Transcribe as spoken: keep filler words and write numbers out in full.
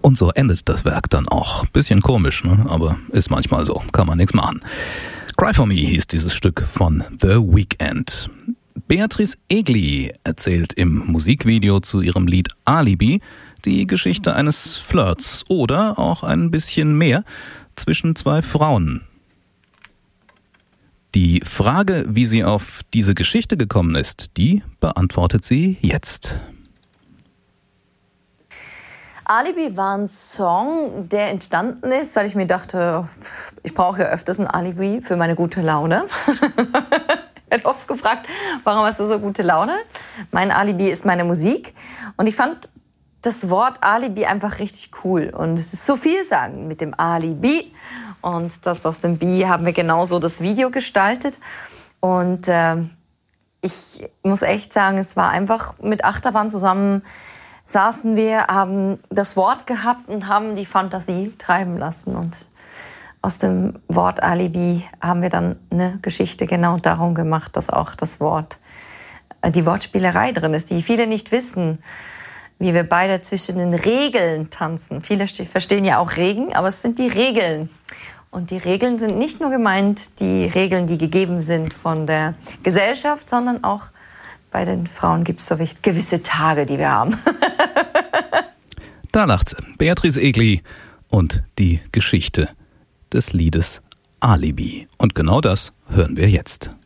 Und so endet das Werk dann auch. Bisschen komisch, ne? Aber ist manchmal so, kann man nichts machen. Cry for Me hieß dieses Stück von The Weeknd. Beatrice Egli erzählt im Musikvideo zu ihrem Lied Alibi die Geschichte eines Flirts oder auch ein bisschen mehr zwischen zwei Frauen. Die Frage, wie sie auf diese Geschichte gekommen ist, die beantwortet sie jetzt. Alibi war ein Song, der entstanden ist, weil ich mir dachte, ich brauche ja öfters ein Alibi für meine gute Laune. Ich werde oft gefragt, warum hast du so gute Laune? Mein Alibi ist meine Musik. Und ich fand das Wort Alibi einfach richtig cool. Und es ist so vielsagend mit dem Alibi. Und das aus dem Bi haben wir genauso das Video gestaltet. Und äh, ich muss echt sagen, es war einfach mit Achterbahn zusammen, saßen wir, haben das Wort gehabt und haben die Fantasie treiben lassen. Und aus dem Wort Alibi haben wir dann eine Geschichte genau darum gemacht, dass auch das Wort, die Wortspielerei drin ist, die viele nicht wissen, wie wir beide zwischen den Regeln tanzen. Viele verstehen ja auch Regen, aber es sind die Regeln. Und die Regeln sind nicht nur gemeint, die Regeln, die gegeben sind von der Gesellschaft, sondern auch bei den Frauen gibt es so gewisse Tage, die wir haben. Da lacht sie, Beatrice Egli und die Geschichte des Liedes Alibi. Und genau das hören wir jetzt.